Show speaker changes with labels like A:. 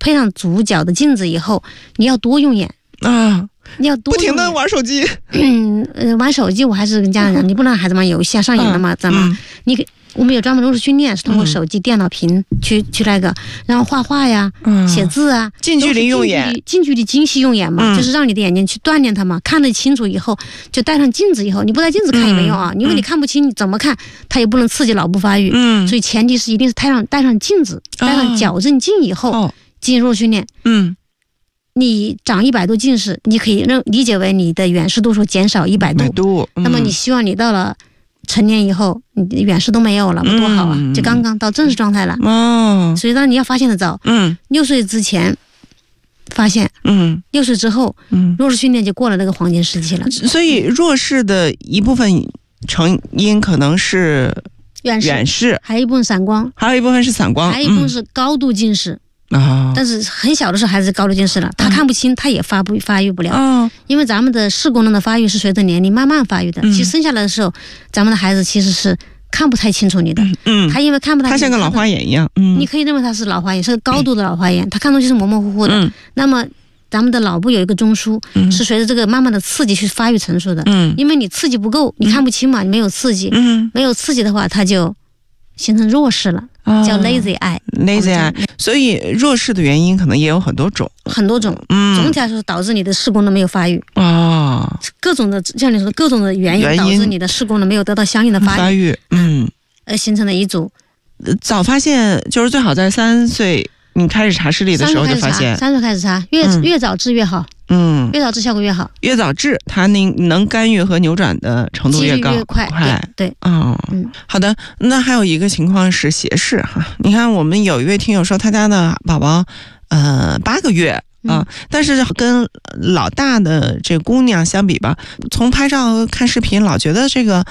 A: 配上足脚的镜子以后，你要多用眼
B: 啊，
A: 你要多
B: 不停的玩手机。
A: 玩手机，我还是跟家长讲，你不能让孩子玩游戏啊，上瘾了嘛，知道吗？我们有专门入室训练，是通过手机、电脑屏去那个，然后画画呀、写字啊，
B: 近距离用眼，
A: 近距离精细用眼嘛，就是让你的眼睛去锻炼它嘛，看得清楚以后，就戴上镜子以后，你不戴镜子看也没用啊，因为你看不清，你怎么看它也不能刺激脑部发育，所以前提是一定是戴上镜子，戴上矫正镜以后进入训练，你长100度近视，你可以理解为你的远视度数减少100度，那么你希望你到了成年以后，你的远视都没有了，多好啊！就刚刚到正视状态了。所以当你要发现的早，6岁之前发现，6岁之后，弱视训练就过了那个黄金时期了。
B: 所以弱视的一部分成因可能是远视，
A: 还有一部分散光，
B: 还有一部分是散光，
A: 还有一部分是高度近视。但是很小的时候孩子高度近视了，他看不清，他也发育不了，因为咱们的视功能的发育是随着年龄慢慢发育的。其实生下来的时候，咱们的孩子其实是看不太清楚你的，他因为看不太清楚，他
B: 像个老花眼一样，
A: 你可以认为他是老花眼，是个高度的老花眼，他看东西是模模糊糊的。那么咱们的脑部有一个中枢，是随着这个慢慢的刺激去发育成熟的。因为你刺激不够，你看不清嘛，你没有刺激，没有刺激的话，它就形成弱视了，叫 lazy eye。
B: 所以弱视的原因可能也有很多种，
A: 总体来说导致你的视功能没有发育各种的，像你说各种的原因导致你的视功能没有得到相应的发育，而形成了一组。
B: 早发现就是最好在3岁你开始查视力的时候就发现
A: ，3岁开始查，越早治越好。越早治效果越好，
B: 越早治它能干预和扭转的程度越高，
A: 越快。对，
B: 好的。那还有一个情况是斜视哈，你看我们有一位听友说他家的宝宝8个月但是跟老大的这姑娘相比吧，从拍照看视频老觉得这个